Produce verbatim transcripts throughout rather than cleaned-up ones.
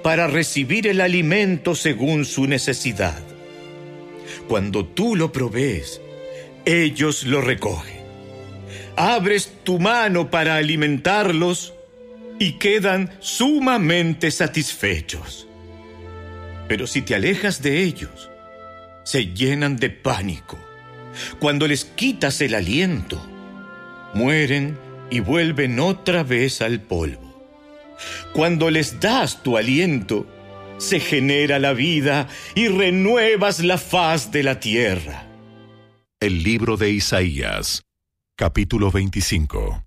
para recibir el alimento según su necesidad. Cuando tú lo provees, ellos lo recogen. Abres tu mano para alimentarlos y quedan sumamente satisfechos. Pero si te alejas de ellos, se llenan de pánico. Cuando les quitas el aliento, mueren y vuelven otra vez al polvo. Cuando les das tu aliento, se genera la vida y renuevas la faz de la tierra. El libro de Isaías, capítulo veinticinco.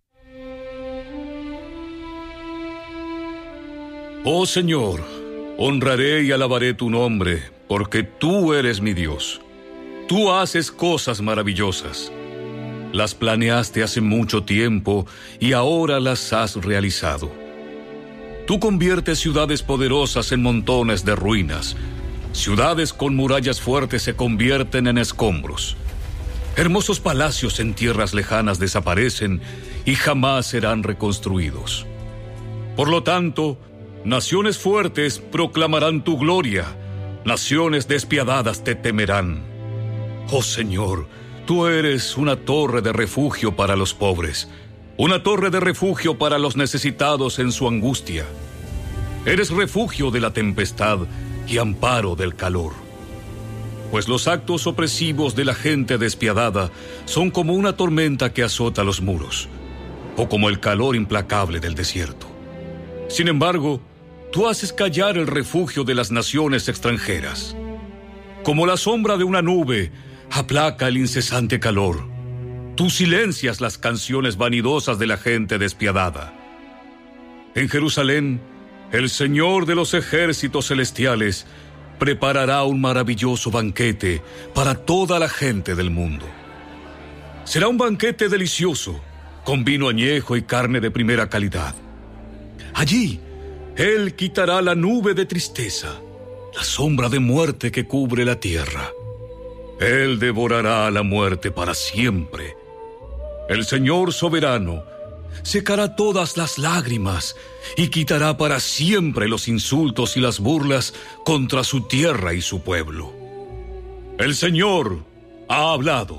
Oh Señor, honraré y alabaré tu nombre, porque tú eres mi Dios. Tú haces cosas maravillosas. Las planeaste hace mucho tiempo y ahora las has realizado. Tú conviertes ciudades poderosas en montones de ruinas. Ciudades con murallas fuertes se convierten en escombros. Hermosos palacios en tierras lejanas desaparecen y jamás serán reconstruidos. Por lo tanto, naciones fuertes proclamarán tu gloria. Naciones despiadadas te temerán. Oh Señor, tú eres una torre de refugio para los pobres, una torre de refugio para los necesitados en su angustia. Eres refugio de la tempestad y amparo del calor. Pues los actos opresivos de la gente despiadada son como una tormenta que azota los muros, o como el calor implacable del desierto. Sin embargo, tú haces callar el refugio de las naciones extranjeras. Como la sombra de una nube, aplaca el incesante calor. Tú silencias las canciones vanidosas de la gente despiadada. En Jerusalén, el Señor de los ejércitos celestiales preparará un maravilloso banquete para toda la gente del mundo. Será un banquete delicioso, con vino añejo y carne de primera calidad. Allí, Él quitará la nube de tristeza, la sombra de muerte que cubre la tierra. Él devorará a la muerte para siempre. El Señor soberano secará todas las lágrimas y quitará para siempre los insultos y las burlas contra su tierra y su pueblo. El Señor ha hablado.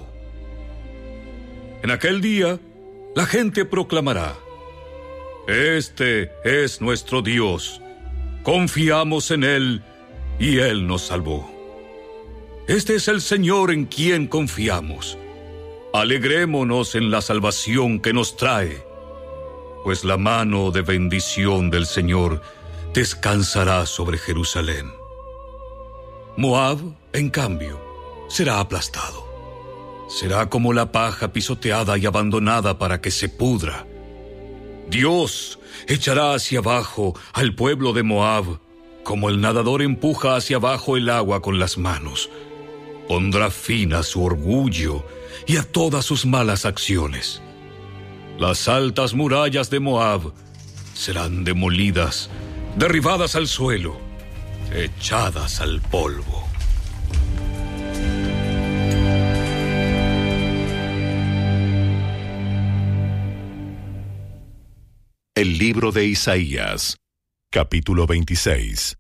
En aquel día, la gente proclamará: Este es nuestro Dios. Confiamos en Él y Él nos salvó. Este es el Señor en quien confiamos. Alegrémonos en la salvación que nos trae, pues la mano de bendición del Señor descansará sobre Jerusalén. Moab, en cambio, será aplastado. Será como la paja pisoteada y abandonada para que se pudra. Dios echará hacia abajo al pueblo de Moab, como el nadador empuja hacia abajo el agua con las manos. Pondrá fin a su orgullo y a todas sus malas acciones. Las altas murallas de Moab serán demolidas, derribadas al suelo, echadas al polvo. El libro de Isaías, capítulo veintiséis.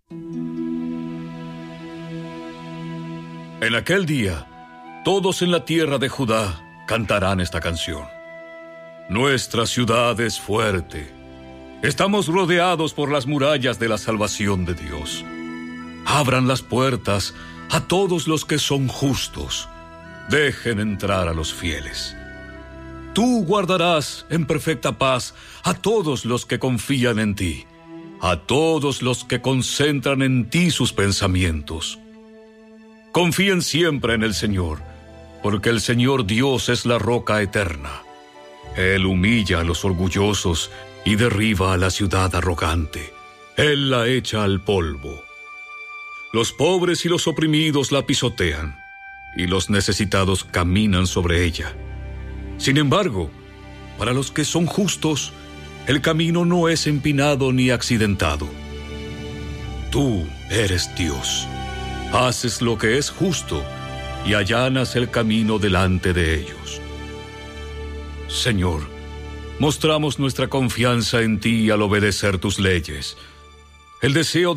En aquel día, todos en la tierra de Judá cantarán esta canción. Nuestra ciudad es fuerte. Estamos rodeados por las murallas de la salvación de Dios. Abran las puertas a todos los que son justos. Dejen entrar a los fieles. Tú guardarás en perfecta paz a todos los que confían en ti, a todos los que concentran en ti sus pensamientos. Confíen siempre en el Señor, porque el Señor Dios es la roca eterna. Él humilla a los orgullosos y derriba a la ciudad arrogante. Él la echa al polvo. Los pobres y los oprimidos la pisotean, y los necesitados caminan sobre ella. Sin embargo, para los que son justos, el camino no es empinado ni accidentado. Tú eres Dios. Haces lo que es justo y allanas el camino delante de ellos. Señor, mostramos nuestra confianza en ti al obedecer tus leyes. El deseo